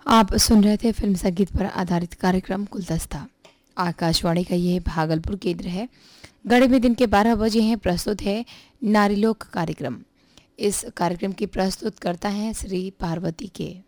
आप सुन रहे थे फिल्म संगीत पर आधारित कार्यक्रम गुलदस्ता। आकाशवाणी का ये भागलपुर केंद्र है। घड़ी में दिन के 12 बजे हैं। प्रस्तुत है नारीलोक कार्यक्रम। इस कार्यक्रम की प्रस्तुत करता है श्री पार्वती के।